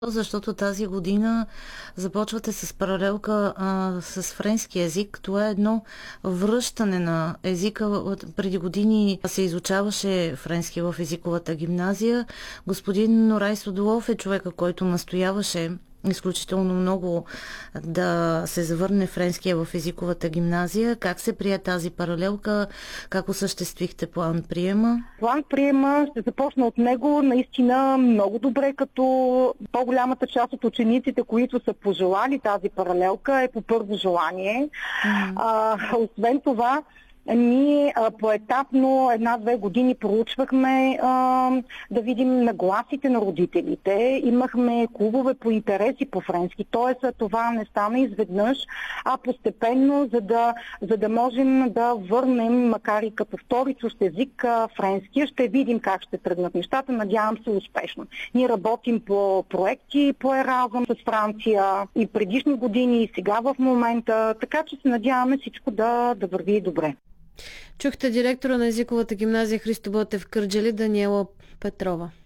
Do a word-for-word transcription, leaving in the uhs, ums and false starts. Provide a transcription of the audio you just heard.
Защото тази година започвате с паралелка а, с френски език. Това е едно връщане на езика. От- Преди години се изучаваше френски в езиковата гимназия. Господин Норай Содолов е човека, който настояваше изключително много да се завърне френския в езиковата гимназия. Как се прие тази паралелка? Как осъществихте план приема? План приема ще започна от него наистина много добре, като по-голямата част от учениците, които са пожелали тази паралелка, е по първо желание. Mm-hmm. А, освен това, ние а, поетапно една-две години проучвахме а, да видим нагласите на родителите. Имахме клубове по интереси по френски, т.е. това не стана изведнъж, а постепенно, за да, за да можем да върнем, макар и като втори чужд език, френския. Ще видим как ще тръгнат нещата, надявам се успешно. Ние работим по проекти по Еразъм с Франция и предишни години, и сега в момента, така че се надяваме всичко да, да върви добре. Чухте директора на езиковата гимназия Христо Ботев в Кърджали Даниела Петрова.